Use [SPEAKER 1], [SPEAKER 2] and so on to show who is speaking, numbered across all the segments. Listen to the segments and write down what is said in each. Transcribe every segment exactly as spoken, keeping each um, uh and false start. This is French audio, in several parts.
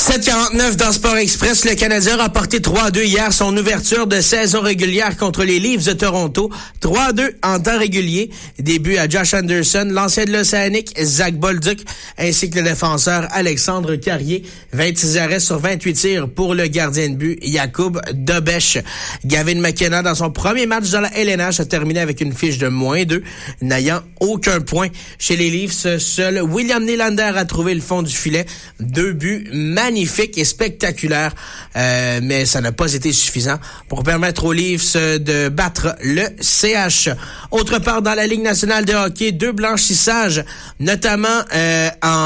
[SPEAKER 1] sept quarante-neuf dans Sport Express, le Canadien a remporté trois à deux hier son ouverture de saison régulière contre les Leafs de Toronto. trois à deux en temps régulier. Début à Josh Anderson, l'ancien de l'Océanique, Zach Bolduc, ainsi que le défenseur Alexandre Carrier. vingt-six arrêts sur vingt-huit tirs pour le gardien de but, Jakub Dobeš. Gavin McKenna, dans son premier match dans la L N H, a terminé avec une fiche de moins deux, n'ayant aucun point. Chez les Leafs, seul William Nylander a trouvé le fond du filet. Deux buts magnifique et spectaculaire, euh, mais ça n'a pas été suffisant pour permettre aux Leafs de battre le C H. Autre part, dans la Ligue nationale de hockey, deux blanchissages, notamment euh,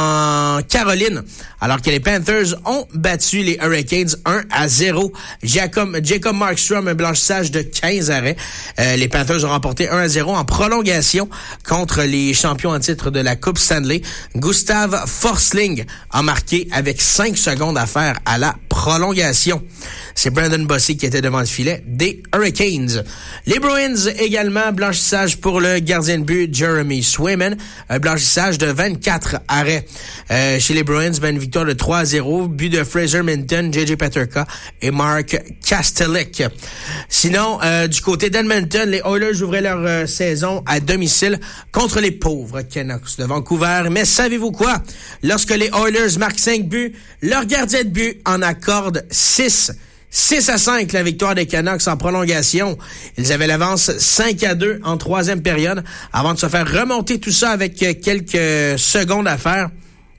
[SPEAKER 1] en Caroline, alors que les Panthers ont battu les Hurricanes un à zéro. Jacob, Jacob Markstrom, un blanchissage de quinze arrêts. Euh, les Panthers ont remporté un à zéro en prolongation contre les champions en titre de la Coupe Stanley. Gustav Forsling a marqué avec cinq secondes à faire à la prolongation. C'est Brandon Bossy qui était devant le filet des Hurricanes. Les Bruins également, blanchissage pour le gardien de but Jeremy Swayman, un blanchissage de vingt-quatre arrêts. Euh, chez les Bruins, ben, une victoire de trois à zéro, but de Fraser Minton, J J Peterka et Mark Kastelik. Sinon, euh, du côté d'Edmonton, les Oilers ouvraient leur euh, saison à domicile contre les pauvres Canucks de Vancouver. Mais savez-vous quoi? Lorsque les Oilers marquent cinq buts, leur gardien de but en accorde six. six à cinq, la victoire des Canucks en prolongation. Ils avaient l'avance cinq à deux en troisième période avant de se faire remonter tout ça avec quelques secondes à faire.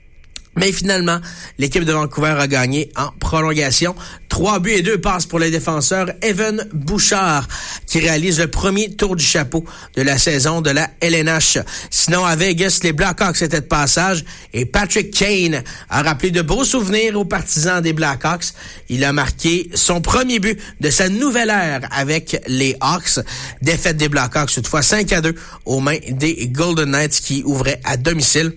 [SPEAKER 1] Mais finalement, l'équipe de Vancouver a gagné en prolongation. Trois buts et deux passes pour le défenseur Evan Bouchard, qui réalise le premier tour du chapeau de la saison de la L N H. Sinon, à Vegas, les Blackhawks étaient de passage et Patrick Kane a rappelé de beaux souvenirs aux partisans des Blackhawks. Il a marqué son premier but de sa nouvelle ère avec les Hawks. Défaite des Blackhawks, cette fois cinq à deux aux mains des Golden Knights qui ouvraient à domicile.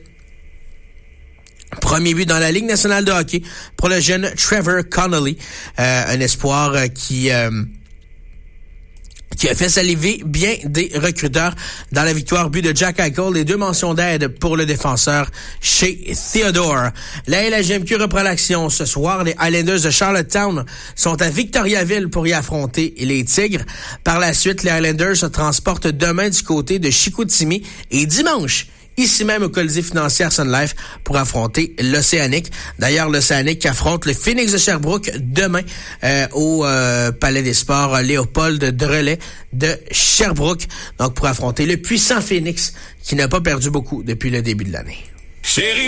[SPEAKER 1] Premier but dans la Ligue nationale de hockey pour le jeune Trevor Connolly, euh, un espoir euh, qui euh, qui a fait saliver bien des recruteurs dans la victoire but de Jack Eichel et deux mentions d'aide pour le défenseur chez Theodore. La L H M Q reprend l'action ce soir. Les Highlanders de Charlottetown sont à Victoriaville pour y affronter les Tigres. Par la suite, les Highlanders se transportent demain du côté de Chicoutimi et dimanche, ici même au Colisée financière Sun Life, pour affronter l'Océanique. D'ailleurs, l'Océanique affronte le Phoenix de Sherbrooke demain euh, au euh, Palais des Sports Léopold Drolet de Sherbrooke. Donc, pour affronter le puissant Phoenix qui n'a pas perdu beaucoup depuis le début de l'année. Chérie.